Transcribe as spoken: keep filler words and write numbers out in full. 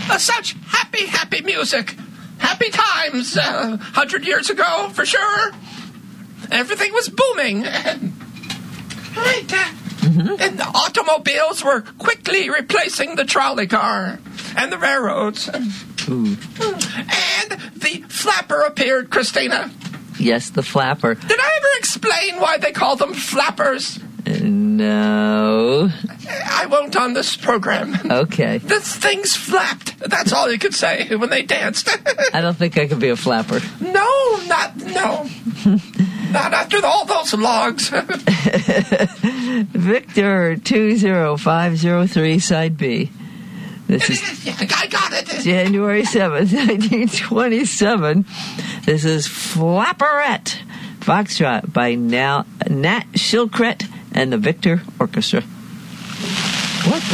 Uh, such happy, happy music. Happy times. A uh, hundred years ago, for sure. Everything was booming. And, right. Uh, mm-hmm. And the automobiles were quickly replacing the trolley car and the railroads. Ooh. And the flapper appeared, Christina. Yes, the flapper. Did I ever explain why they call them flappers? Uh, no. I won't on this program. Okay. This thing's flapped. That's all you could say when they danced. I don't think I could be a flapper. No, not, no. Not after all those logs. Victor two zero five zero three, side B. This is I got it. January seventh, nineteen twenty-seven. This is Flapperette, Foxtrot by now Nat Shilkret and the Victor Orchestra. What the